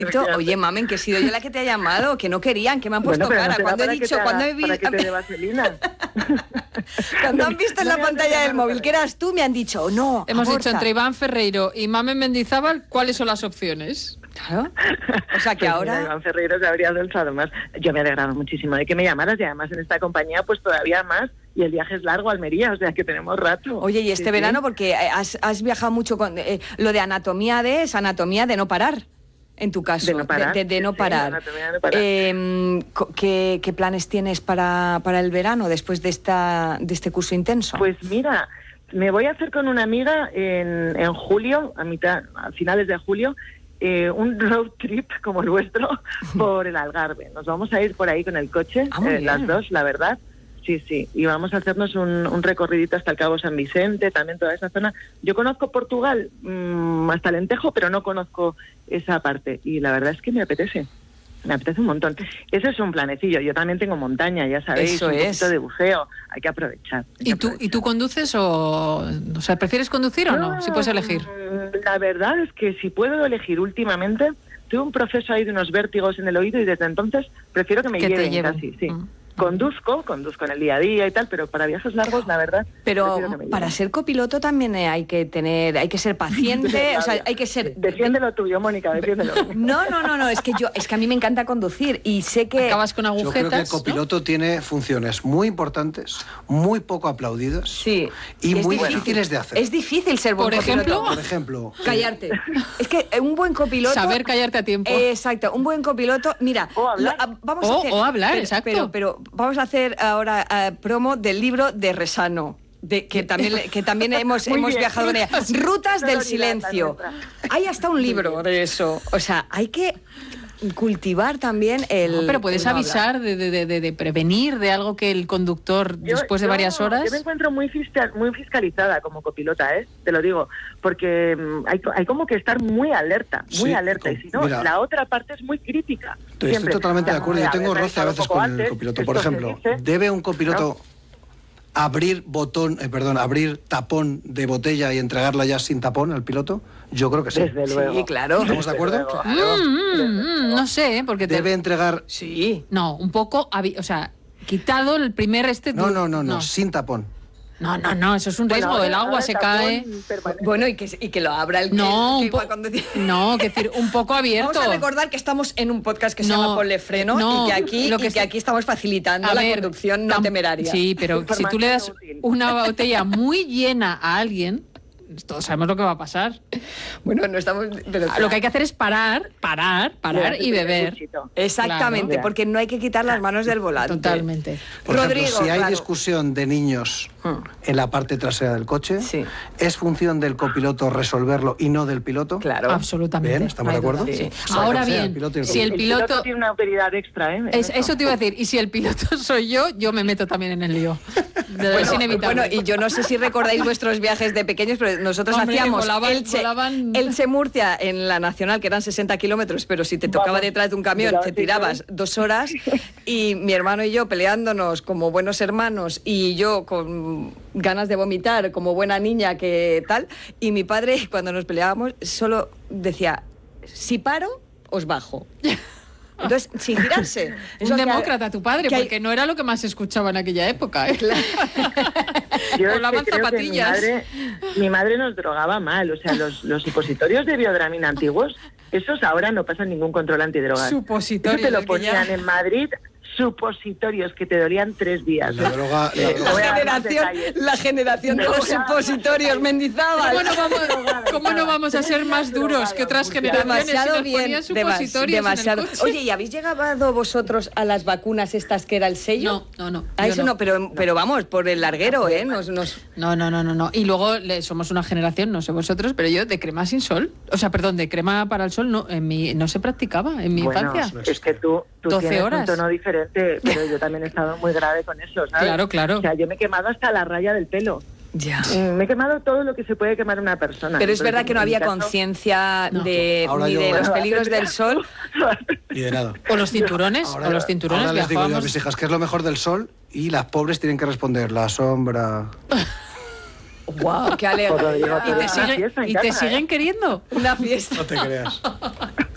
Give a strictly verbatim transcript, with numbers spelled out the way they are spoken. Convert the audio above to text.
Oye, mamen, que he sido yo la que te ha llamado, que no querían, que me han puesto bueno, cara. No cuando he dicho, haga, cuando he visto... Para que te dé vaselina. Cuando han visto en la pantalla del móvil que eras tú, me han dicho, oh, no, Hemos aborta. dicho entre Iván Ferreiro y Mamen Mendizábal, ¿cuáles son las opciones? Claro. O sea, que pues ahora... Mira, Iván Ferreiro se habría lanzado más. Yo me he alegrado muchísimo de que me llamaras y además en esta compañía pues todavía más. Y el viaje es largo a Almería, o sea que tenemos rato. Oye, y este sí, verano, sí. porque has, has viajado mucho con... Eh, lo de anatomía de es anatomía de no parar, en tu caso. De no parar. De, de, de no sí, parar. Sí, de no parar. Eh, ¿qué, ¿Qué planes tienes para, para el verano después de, esta, de este curso intenso? Pues mira, me voy a hacer con una amiga en, en julio, a mitad, a finales de julio, eh, un road trip como el vuestro por el Algarve. Nos vamos a ir por ahí con el coche, Ah, muy eh, las bien. dos, la verdad. Sí, sí, y vamos a hacernos un, un recorridito hasta el Cabo San Vicente, también toda esa zona. Yo conozco Portugal mmm, hasta Alentejo, pero no conozco esa parte, y la verdad es que me apetece, me apetece un montón. Ese es un planecillo, yo también tengo montaña, ya sabéis, Eso un es. poquito de buceo, hay que aprovechar. hay que ¿Y tú, aprovechar. ¿Y tú conduces o...? O sea, ¿prefieres conducir o no? Si puedes elegir. La verdad es que si puedo elegir últimamente, tuve un proceso ahí de unos vértigos en el oído y desde entonces prefiero que me Que te lleven lleven. casi, sí. Mm. Conduzco, conduzco en el día a día y tal, pero para viajes largos, la verdad... Pero prefiero que me para lleven. ser copiloto también eh, hay que tener, hay que ser paciente, o sea, hay que ser... Defiéndelo tuyo, Mónica, defiéndelo. No, no, no, no, es que yo, es que a mí me encanta conducir y sé que... Acabas con Yo creo que el agujetas, ¿no? copiloto tiene funciones muy importantes, muy poco aplaudidas Sí. y es muy difícil. difíciles de hacer. Es difícil ser buen Por copiloto. ejemplo, Por ejemplo, Callarte. Es que un buen copiloto... Saber callarte a tiempo. Eh, exacto, un buen copiloto... Mira, O hablar. lo- a- vamos O- a hacer... o hablar, pero, exacto. Pero, pero vamos a hacer ahora eh, promo del libro de Resano. De, que también le- que también hemos, Muy hemos bien. viajado con ella. Rutas del Sororidad, silencio. la nuestra. Hay hasta un libro de eso. O sea, hay que cultivar también el... No, pero puedes el no hablar. avisar de, de, de, de prevenir de algo que el conductor, Yo- después de yo- varias horas... Yo me encuentro muy, fiscal, muy fiscalizada como copilota, ¿eh? Te lo digo, porque mm, hay, hay como que estar muy alerta, muy Sí, alerta, y con- si no, mira. la otra parte es muy crítica. estoy Siempre. totalmente de Ya, acuerdo. Yo a tengo ver, roce a un veces poco con el antes, copiloto. esto Por se ejemplo, dice. ¿debe un copiloto abrir botón, eh, perdón, abrir tapón de botella y entregarla ya sin tapón al piloto? Yo creo que sí. Desde luego. Sí, claro. ¿Estamos de acuerdo? Desde Claro. Mm, mm, mm, no sé, ¿eh? porque te... Debe entregar... Sí. No, un poco, avi- o sea, quitado el primer este... No, du- no, no, no, sin tapón. No, no, no, eso es un riesgo, Bueno, el ahora- agua ahora se el tapón cae... permanece. Bueno, y que, y que lo abra el que- No, que un po- igual cuando- no, que decir, un poco abierto. Vamos a recordar que estamos en un podcast que se No, llama Ponle Freno no, y que aquí, lo que y que se- aquí estamos facilitando A la ver, conducción no tam- temeraria. Sí, pero si tú le das Información útil. una botella muy llena a alguien, todos sabemos lo que va a pasar. Bueno, no estamos... pero- Lo que hay que hacer es parar, parar, parar y beber. Exactamente, Claro. porque no hay que quitar las manos del volante. Totalmente. Por Rodrigo, ejemplo, si hay claro. discusión de niños Hmm. en la parte trasera del coche, Sí. ¿es función del copiloto resolverlo y no del piloto? Claro. Absolutamente. Bien, ¿estamos No hay de acuerdo? duda. Sí. O sea, Ahora que sea bien, el piloto y el si el El piloto... piloto tiene una autoridad extra, ¿eh? en Es- eso te iba a decir, y si el piloto soy yo, yo me meto también en el lío. De- es inevitable. Bueno, y yo no sé si recordáis vuestros viajes de pequeños, pero nosotros Hombre, hacíamos volaban- Elche, volaban- Elche-Murcia en la Nacional, que eran sesenta kilómetros, pero si te tocaba Vamos, detrás de un camión, mira, te sí, tirabas sí. dos horas, y mi hermano y yo peleándonos como buenos hermanos, y yo con ganas de vomitar como buena niña que tal, y mi padre, cuando nos peleábamos, solo decía, si paro, os bajo. Entonces, sin girarse. Un Eso que- demócrata tu padre, que hay- porque no era lo que más se escuchaba en aquella época. ¿eh? Yo es que Volaban creo que mi zapatillas. madre, mi madre nos drogaba mal, o sea, los, los supositorios de biodramina antiguos, esos ahora no pasan ningún control antidrogas. Supositorios, Eso te lo es que ya- ponían en Madrid, supositorios que te dolían tres días. La droga, la Eh, droga- voy a La dar más generación, detalles. la generación de No, los ya. supositorios, Mendizábal. ¿Cómo no, vamos, ¿Cómo no vamos a ser más duros que otras generaciones si Demasiado nos bien, ponían demas- supositorios demasiado. en el coche? Oye, ¿y habéis llegado vosotros a las vacunas estas que era el sello? No, no, no. A yo eso no, pero, pero vamos, por el larguero, ¿eh? Nos, nos... No, no, no, no, no. Y luego le- somos una generación, no sé vosotros, pero yo de crema sin sol, o sea, perdón, de crema para el sol no, en mi, no se practicaba en mi Bueno, infancia. es que tú, tú doce tienes horas. un tono diferente, pero yo también he estado muy grave con eso, ¿sabes? Claro, claro. O sea, yo me he quemado hasta la raya del pelo. Ya. Mm, Me he quemado todo lo que se puede quemar una persona. Pero es Entonces, verdad que no en mi había caso- conciencia No. de, Ahora ni yo- de los Bueno, peligros del sol. y de nada. O los cinturones, Ahora, o los cinturones ahora les digo yo a viajábamos. mis hijas que es lo mejor del sol y las pobres tienen que responder la sombra. ¡Wow! ¡Qué Por lo digo, alegría! ¿Y te, Una siguen- fiesta en y te casa, ¿eh? siguen queriendo? Una fiesta. No te creas.